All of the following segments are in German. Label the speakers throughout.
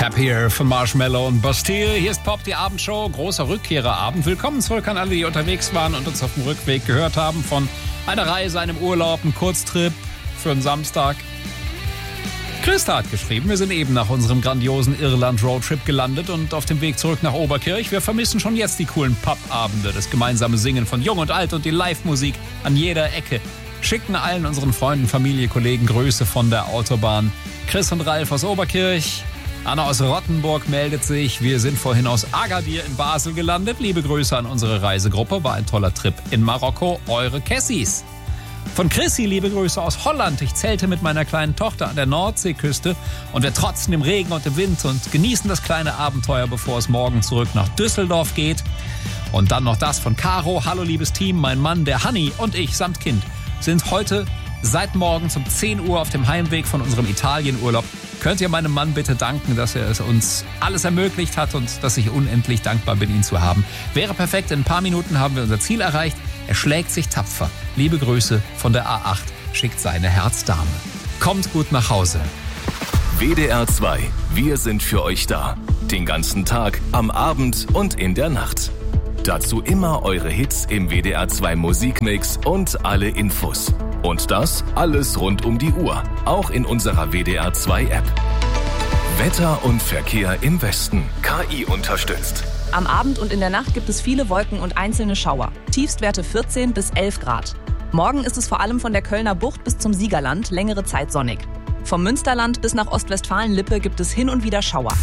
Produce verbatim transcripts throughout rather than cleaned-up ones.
Speaker 1: Happier von Marshmello und Bastille. Hier ist Pop, die Abendshow, großer Rückkehrerabend. Willkommen zurück an alle, die unterwegs waren und uns auf dem Rückweg gehört haben von einer Reise, einem Urlaub, einem Kurztrip für einen Samstag. Christa hat geschrieben, wir sind eben nach unserem grandiosen Irland-Roadtrip gelandet und auf dem Weg zurück nach Oberkirch. Wir vermissen schon jetzt die coolen Pub-Abende, das gemeinsame Singen von Jung und Alt und die Live-Musik an jeder Ecke. Schicken allen unseren Freunden, Familie, Kollegen Grüße von der Autobahn. Chris und Ralf aus Oberkirch. Anna aus Rottenburg meldet sich. Wir sind vorhin aus Agadir in Basel gelandet. Liebe Grüße an unsere Reisegruppe. War ein toller Trip in Marokko. Eure Kessis. Von Chrissy liebe Grüße aus Holland. Ich zelte mit meiner kleinen Tochter an der Nordseeküste und wir trotzen im Regen und im Wind und genießen das kleine Abenteuer, bevor es morgen zurück nach Düsseldorf geht. Und dann noch das von Caro. Hallo liebes Team, mein Mann, der Hanni und ich samt Kind sind heute seit morgens um zehn Uhr auf dem Heimweg von unserem Italienurlaub. Könnt ihr meinem Mann bitte danken, dass er es uns alles ermöglicht hat und dass ich unendlich dankbar bin, ihn zu haben. Wäre perfekt, in ein paar Minuten haben wir unser Ziel erreicht. Er schlägt sich tapfer. Liebe Grüße von der A acht, schickt seine Herzdame. Kommt gut nach Hause.
Speaker 2: W D R zwei, wir sind für euch da. Den ganzen Tag, am Abend und in der Nacht. Dazu immer eure Hits im W D R zwei Musikmix und alle Infos. Und das alles rund um die Uhr, auch in unserer W D R zwei App. Wetter und Verkehr im Westen, K I unterstützt.
Speaker 3: Am Abend und in der Nacht gibt es viele Wolken und einzelne Schauer. Tiefstwerte vierzehn bis elf Grad. Morgen ist es vor allem von der Kölner Bucht bis zum Siegerland längere Zeit sonnig. Vom Münsterland bis nach Ostwestfalen-Lippe gibt es hin und wieder Schauer.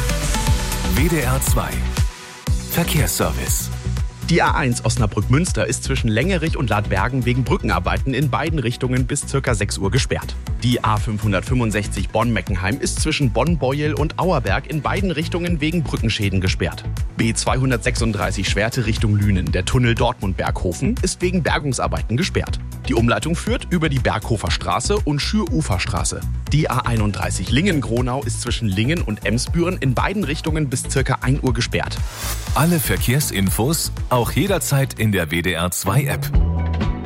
Speaker 2: W D R zwei Verkehrsservice.
Speaker 4: Die A eins Osnabrück-Münster ist zwischen Längerich und Ladbergen wegen Brückenarbeiten in beiden Richtungen bis ca. sechs Uhr gesperrt. Die A fünfhundertfünfundsechzig Bonn-Meckenheim ist zwischen Bonn-Beuel und Auerberg in beiden Richtungen wegen Brückenschäden gesperrt. B zweihundertsechsunddreißig Schwerte Richtung Lünen, der Tunnel Dortmund-Berghofen, ist wegen Bergungsarbeiten gesperrt. Die Umleitung führt über die Berghofer Straße und Schür-Uferstraße. Die A einunddreißig Lingen-Gronau ist zwischen Lingen und Emsbüren in beiden Richtungen bis ca. ein Uhr gesperrt.
Speaker 2: Alle Verkehrsinfos auch jederzeit in der W D R zwei App.